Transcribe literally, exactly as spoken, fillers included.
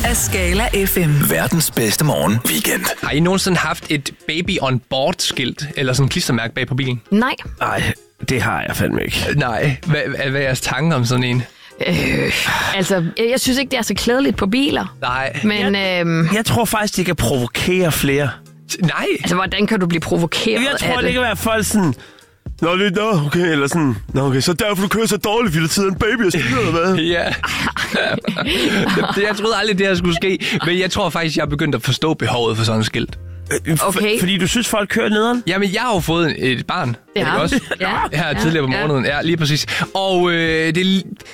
af Skala F M. Verdens bedste morgen weekend. Har I nogensinde haft et baby on board skilt eller sådan en klistermærke bag på bilen? Nej. Nej, det har jeg fandme ikke. Nej. Hvad, hvad er jeres tanker om sådan en? Øh, altså, jeg synes ikke, det er så klædeligt på biler. Nej. Men, øhm, Jeg tror faktisk, det kan provokere flere. Nej. altså, hvordan kan du blive provokeret Jeg tror, af det det? kan være folk sådan... Nå, det er nå, okay, eller sådan... Nå, okay, så derfor du kører så dårligt, fordi der sidder en baby og skider, eller hvad? Ja. det, jeg troede aldrig, det her skulle ske. Men jeg tror faktisk, jeg er begyndt at forstå behovet for sådan et skilt. Okay. Fordi du synes, folk kører nederen? Jamen, jeg har jo fået et barn. Det har ikke du? også? Ja. Her Ja. tidligere på Ja. morgenen. Ja, lige præcis. Og øh, det